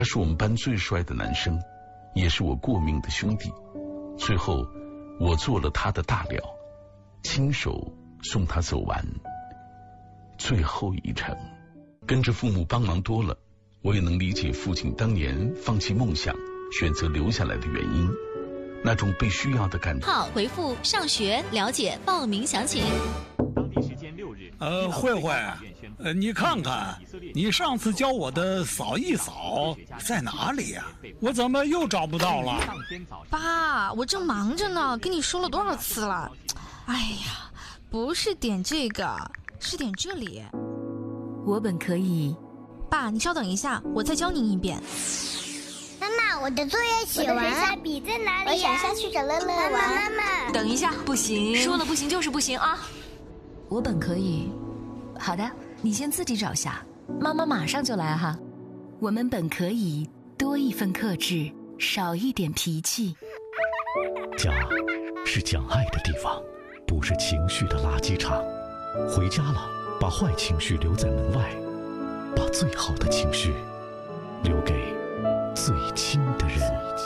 他是我们班最帅的男生，也是我过命的兄弟。最后我做了他的大了，亲手送他走完最后一程。跟着父母帮忙多了，我也能理解父亲当年放弃梦想选择留下来的原因，那种被需要的感动。 号回复上学了解报名详情。 当地时间6日， 慧慧，你看看，你上次教我的扫一扫在哪里呀？我怎么又找不到了？ 爸，我正忙着呢，跟你说了多少次了？哎呀，不是点这个，是点这里。 我本可以。 爸，你稍等一下，我再教您一遍。 妈妈，我的作业写完，下笔在哪里呀？我想下去找乐乐玩。妈妈， 等一下， 不行， 说了不行就是不行啊！ 我本可以。好的，你先自己找下，妈妈马上就来哈。我们本可以多一份克制，少一点脾气。 家是讲爱的地方，不是情绪的垃圾场。回家了，把坏情绪留在门外，把最好的情绪留给最亲的人。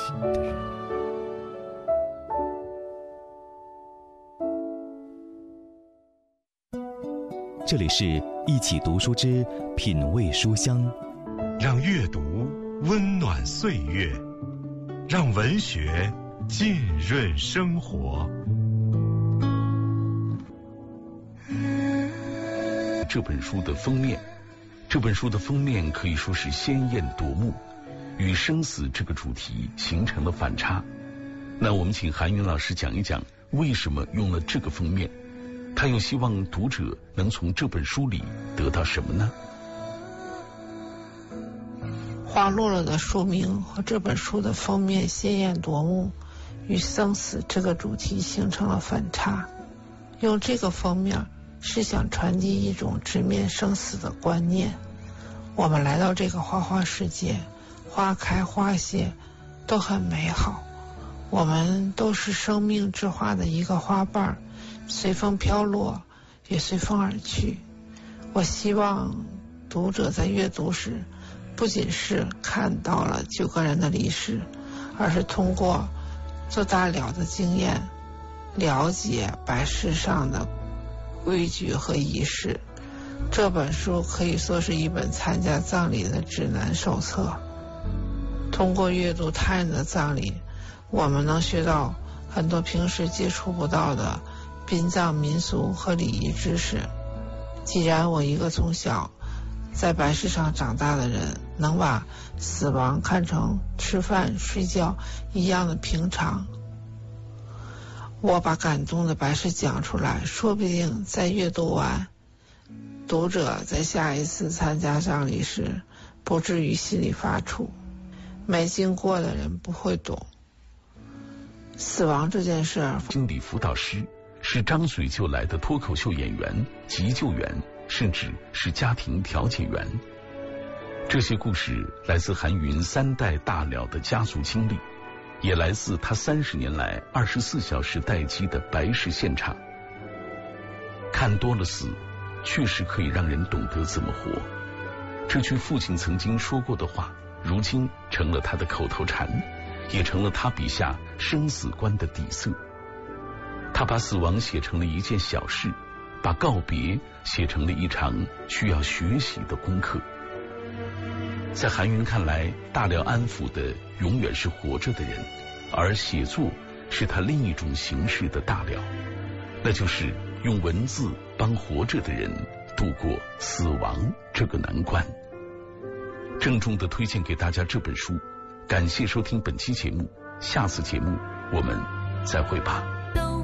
这里是一起读书之品味书香， 让阅读温暖岁月，让文学浸润生活。 这本书的封面可以说是鲜艳夺目，与生死这个主题形成了反差。那我们请韩云老师讲一讲为什么用了这个封面，他又希望读者能从这本书里得到什么呢？ 花落了的书名和这本书的封面鲜艳夺目，与生死这个主题形成了反差。用这个封面是想传递一种直面生死的观念。我们来到这个花花世界，花开花谢都很美好，我们都是生命之花的一个花瓣，随风飘落，也随风而去。我希望读者在阅读时，不仅是看到了9个人的离世，而是通过做大了的经验，了解白事上的规矩和仪式。这本书可以说是一本参加葬礼的指南手册。通过阅读他人的葬礼，我们能学到很多平时接触不到的殡葬民俗和礼仪知识。既然我一个从小在白事上长大的人，能把死亡看成吃饭睡觉一样的平常，我把感动的白事讲出来，说不定在阅读完，读者在下一次参加葬礼时不至于心里发怵。没经过的人不会懂死亡这件事儿。 心理辅导师，是张嘴就来的脱口秀演员、急救员，甚至是家庭调解员。这些故事来自韩云3代大了的家族经历，也来自他30年来24小时待机的白事现场。看多了死，确实可以让人懂得怎么活。这句父亲曾经说过的话，如今成了他的口头禅，也成了他笔下生死观的底色。他把死亡写成了一件小事，把告别写成了一场需要学习的功课。在韩云看来，大了安抚的永远是活着的人，而写作是他另一种形式的大了，那就是用文字帮活着的人度过死亡这个难关。郑重地推荐给大家这本书，感谢收听本期节目，下次节目我们再会吧。